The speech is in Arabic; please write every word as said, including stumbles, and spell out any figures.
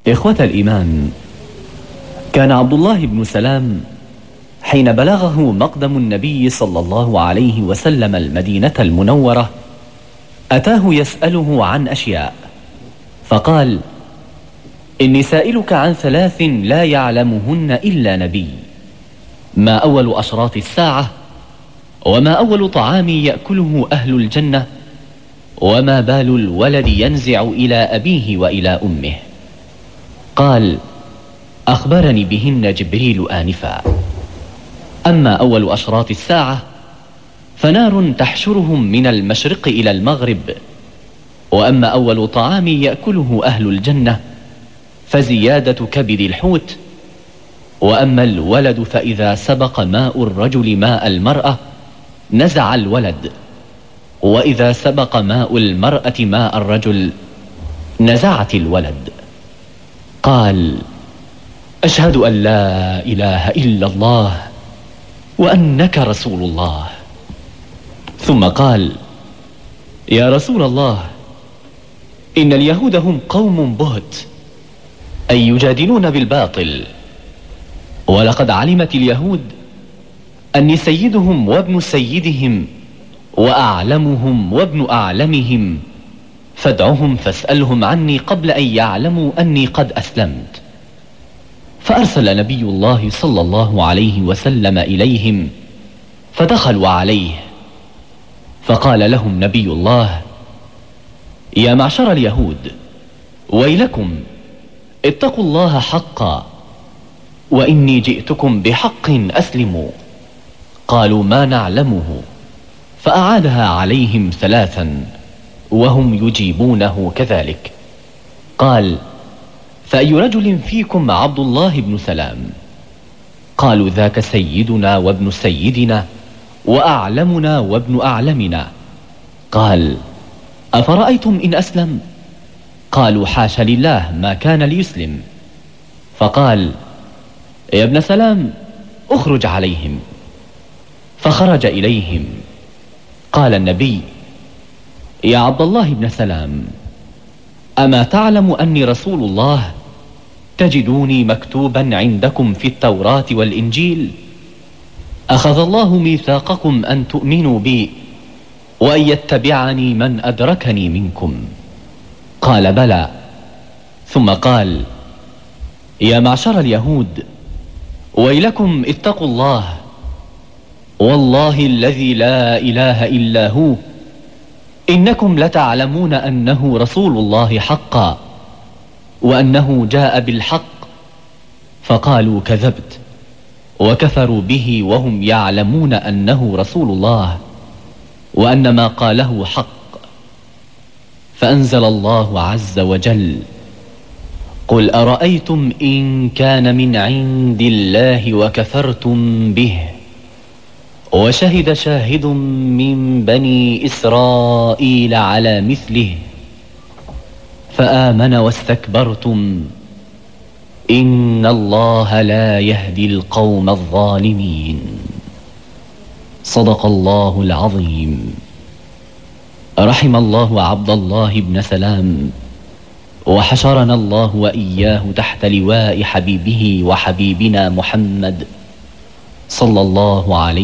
إخوة الإيمان، كان عبد الله بن سلام حين بلغه مقدم النبي صلى الله عليه وسلم المدينة المنورة أتاه يسأله عن أشياء، فقال: إني سائلك عن ثلاث لا يعلمهن إلا نبي: ما أول أشراط الساعة، وما أول طعام يأكله أهل الجنة، وما بال الولد ينزع إلى أبيه وإلى أمه. قال: أخبرني بهن جبريل آنفا. أما أول أشراط الساعة فنار تحشرهم من المشرق إلى المغرب، وأما أول طعام يأكله أهل الجنة فزيادة كبد الحوت، وأما الولد فإذا سبق ماء الرجل ماء المرأة نزع الولد، وإذا سبق ماء المرأة ماء الرجل نزعت الولد. قال: أشهد أن لا إله إلا الله وأنك رسول الله. ثم قال: يا رسول الله، إن اليهود هم قوم بهت، أي يجادلون بالباطل، ولقد علمت اليهود أني سيدهم وابن سيدهم وأعلمهم وابن أعلمهم، فادعهم فاسألهم عني قبل أن يعلموا أني قد أسلمت. فأرسل نبي الله صلى الله عليه وسلم إليهم، فدخلوا عليه، فقال لهم نبي الله: يا معشر اليهود، ويلكم، اتقوا الله حقا، وإني جئتكم بحق أسلموا. قالوا: ما نعلمه. فأعادها عليهم ثلاثا وهم يجيبونه كذلك. قال: فأي رجل فيكم عبد الله بن سلام؟ قالوا: ذاك سيدنا وابن سيدنا وأعلمنا وابن أعلمنا. قال: أفرأيتم إن أسلم؟ قالوا: حاش لله، ما كان ليسلم. فقال: يا ابن سلام، اخرج عليهم. فخرج إليهم. قال النبي: يا عبد الله بن سلام، أما تعلم أني رسول الله؟ تجدوني مكتوبا عندكم في التوراة والإنجيل. أخذ الله ميثاقكم أن تؤمنوا بي وأن يتبعني من أدركني منكم. قال: بلى. ثم قال: يا معشر اليهود، ويلكم، اتقوا الله، والله الذي لا إله إلا هو، إنكم لتعلمون أنه رسول الله حقا، وأنه جاء بالحق. فقالوا: كذبت، وكفروا به وهم يعلمون أنه رسول الله وأن ما قاله حق. فأنزل الله عز وجل: قل أرأيتم إن كان من عند الله وكفرتم به، وشهد شاهد من بني إسرائيل على مثله فآمن واستكبرتم، إن الله لا يهدي القوم الظالمين. صدق الله العظيم. رحم الله عبد الله بن سلام، وحشرنا الله وإياه تحت لواء حبيبه وحبيبنا محمد صلى الله عليه